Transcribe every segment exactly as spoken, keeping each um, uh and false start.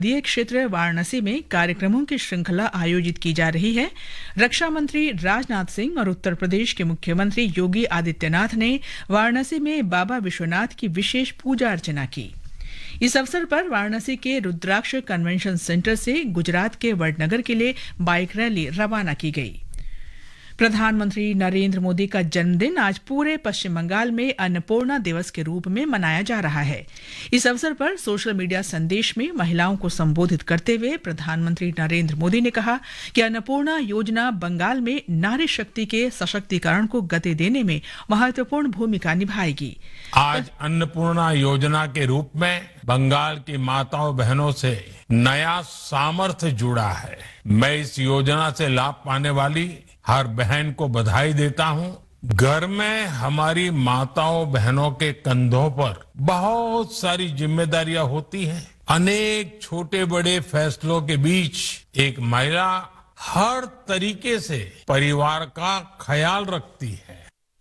संसदीय क्षेत्र वाराणसी में कार्यक्रमों की श्रृंखला आयोजित की जा रही है। रक्षा मंत्री राजनाथ सिंह और उत्तर प्रदेश के मुख्यमंत्री योगी आदित्यनाथ ने वाराणसी में बाबा विश्वनाथ की विशेष पूजा अर्चना की। इस अवसर पर वाराणसी के रुद्राक्ष कन्वेंशन सेंटर से गुजरात के वडनगर के लिए बाइक रैली रवाना की गई। प्रधानमंत्री नरेंद्र मोदी का जन्मदिन आज पूरे पश्चिम बंगाल में अन्नपूर्णा दिवस के रूप में मनाया जा रहा है। इस अवसर पर सोशल मीडिया संदेश में महिलाओं को संबोधित करते हुए प्रधानमंत्री नरेंद्र मोदी ने कहा कि अन्नपूर्णा योजना बंगाल में नारी शक्ति के सशक्तिकरण को गति देने में महत्वपूर्ण भूमिका निभाएगी। आज अन्नपूर्णा योजना के रूप में बंगाल की माताओं बहनों से नया सामर्थ्य जुड़ा है। मैं इस योजना से लाभ पाने वाली हर बहन को बधाई देता हूं। घर में हमारी माताओं बहनों के कंधों पर बहुत सारी जिम्मेदारियां होती हैं। अनेक छोटे बड़े फैसलों के बीच एक महिला हर तरीके से परिवार का ख्याल रखती है।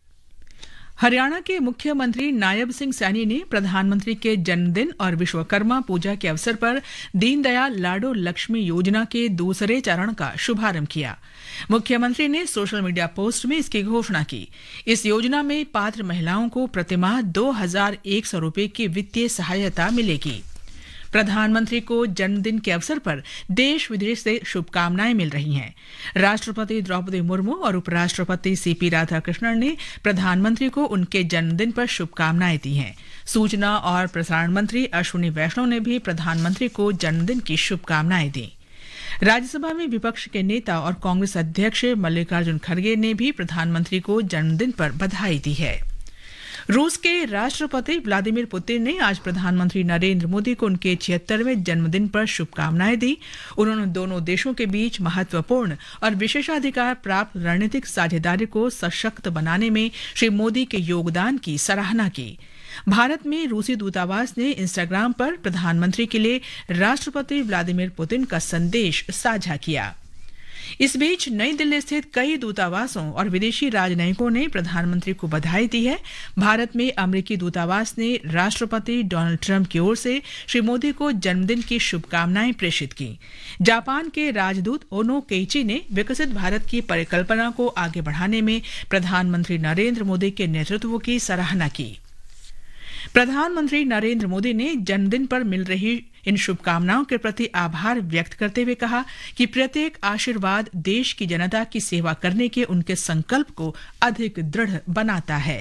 हरियाणा के मुख्यमंत्री नायब सिंह सैनी ने प्रधानमंत्री के जन्मदिन और विश्वकर्मा पूजा के अवसर पर दीनदयाल लाडो लक्ष्मी योजना के दूसरे चरण का शुभारंभ किया। मुख्यमंत्री ने सोशल मीडिया पोस्ट में इसकी घोषणा की। इस योजना में पात्र महिलाओं को प्रतिमाह दो हजार एक सौ रूपये की वित्तीय सहायता मिलेगी। प्रधानमंत्री को जन्मदिन के अवसर पर देश विदेश से शुभकामनाएं मिल रही हैं। राष्ट्रपति द्रौपदी मुर्मू और उपराष्ट्रपति सीपी राधाकृष्णन ने प्रधानमंत्री को उनके जन्मदिन पर शुभकामनाएं दी हैं। सूचना और प्रसारण मंत्री अश्विनी वैष्णव ने भी प्रधानमंत्री को जन्मदिन की शुभकामनाएं दी। राज्यसभा में विपक्ष के नेता और कांग्रेस अध्यक्ष मल्लिकार्जुन खड़गे ने भी प्रधानमंत्री को जन्मदिन पर बधाई दी है। रूस के राष्ट्रपति व्लादिमीर पुतिन ने आज प्रधानमंत्री नरेंद्र मोदी को उनके छिहत्तरवें जन्मदिन पर शुभकामनाएं दी। उन्होंने दोनों देशों के बीच महत्वपूर्ण और विशेषाधिकार प्राप्त रणनीतिक साझेदारी को सशक्त बनाने में श्री मोदी के योगदान की सराहना की। भारत में रूसी दूतावास ने इंस्टाग्राम पर प्रधानमंत्री के लिए राष्ट्रपति व्लादिमीर पुतिन का संदेश साझा किया। इस बीच नई दिल्ली स्थित कई दूतावासों और विदेशी राजनयिकों ने प्रधानमंत्री को बधाई दी है। भारत में अमेरिकी दूतावास ने राष्ट्रपति डोनाल्ड ट्रंप की ओर से श्री मोदी को जन्मदिन की शुभकामनाएं प्रेषित की। जापान के राजदूत ओनो केइची ने विकसित भारत की परिकल्पना को आगे बढ़ाने में प्रधानमंत्री नरेंद्र मोदी के नेतृत्व की सराहना की। प्रधानमंत्री नरेंद्र मोदी ने जन्मदिन पर मिल रही इन शुभकामनाओं के प्रति आभार व्यक्त करते हुए कहा कि प्रत्येक आशीर्वाद देश की जनता की सेवा करने के उनके संकल्प को अधिक दृढ़ बनाता है।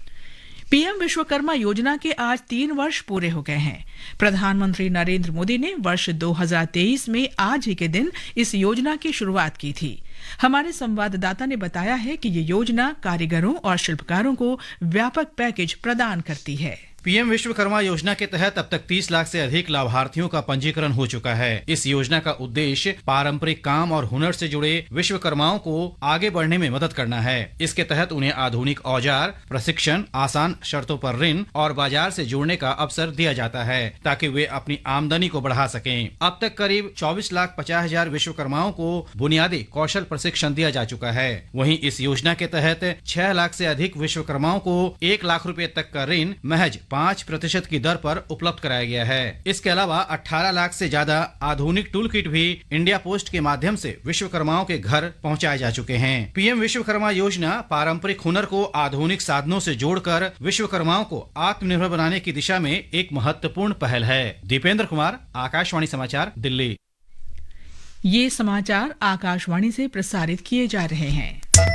पीएम विश्वकर्मा योजना के आज तीन वर्ष पूरे हो गए हैं। प्रधानमंत्री नरेंद्र मोदी ने वर्ष दो हजार तेईस में आज ही के दिन इस योजना की शुरुआत की थी। हमारे संवाददाता ने बताया है कि ये योजना कारीगरों और शिल्पकारों को व्यापक पैकेज प्रदान करती है। पीएम विश्वकर्मा योजना के तहत अब तक तीस लाख से अधिक लाभार्थियों का पंजीकरण हो चुका है। इस योजना का उद्देश्य पारंपरिक काम और हुनर से जुड़े विश्वकर्माओं को आगे बढ़ने में मदद करना है। इसके तहत उन्हें आधुनिक औजार, प्रशिक्षण, आसान शर्तों पर ऋण और बाजार से जुड़ने का अवसर दिया जाता है ताकि वे अपनी आमदनी को बढ़ा सकें। अब तक करीब चौबीस लाख पचास हजार विश्वकर्माओं को बुनियादी कौशल प्रशिक्षण दिया जा चुका है। वहीं इस योजना के तहत छह लाख से अधिक विश्वकर्माओं को एक लाख रुपए तक का ऋण महज पाँच प्रतिशत की दर पर उपलब्ध कराया गया है। इसके अलावा अठारह लाख से ज्यादा आधुनिक टूल किट भी इंडिया पोस्ट के माध्यम से विश्वकर्माओं के घर पहुंचाए जा चुके हैं। पीएम विश्वकर्मा योजना पारंपरिक हुनर को आधुनिक साधनों से जोड़कर विश्वकर्माओं को आत्मनिर्भर बनाने की दिशा में एक महत्वपूर्ण पहल है। दीपेंद्र कुमार, आकाशवाणी समाचार, दिल्ली। ये समाचार आकाशवाणी से प्रसारित किए जा रहे हैं।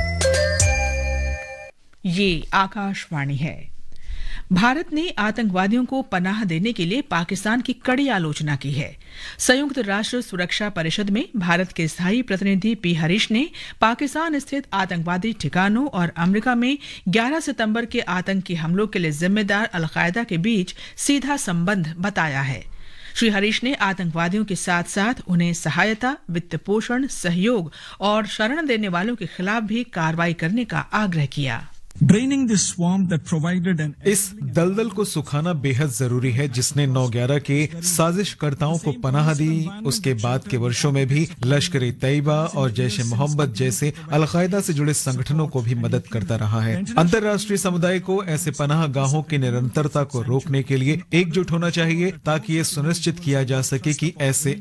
ये आकाशवाणी है। भारत ने आतंकवादियों को पनाह देने के लिए पाकिस्तान की कड़ी आलोचना की है। संयुक्त राष्ट्र सुरक्षा परिषद में भारत के स्थायी प्रतिनिधि पी हरीश ने पाकिस्तान स्थित आतंकवादी ठिकानों और अमेरिका में ग्यारह सितंबर के आतंकी हमलों के लिए जिम्मेदार अलकायदा के बीच सीधा संबंध बताया है। श्री हरीश ने आतंकवादियों के साथ साथ उन्हें सहायता, वित्त पोषण, सहयोग और शरण देने वालों के खिलाफ भी कार्रवाई करने का आग्रह किया। Draining this swamp that provided an इस दलदल को सुखाना बेहद जरूरी है, जिसने नौ ग्यारह के साजिशकर्ताओं को पनाह दी। उसके बाद के वर्षों में भी लश्कर ए तैयबा और जैश ए मोहम्मद जैसे अलकायदा से जुड़े संगठनों को भी मदद करता रहा है। अंतर्राष्ट्रीय समुदाय को ऐसे पनाह गाहों की निरंतरता को रोकने के लिए एकजुट होना चाहिए, ताकि ये सुनिश्चित किया जा सके कि ऐसे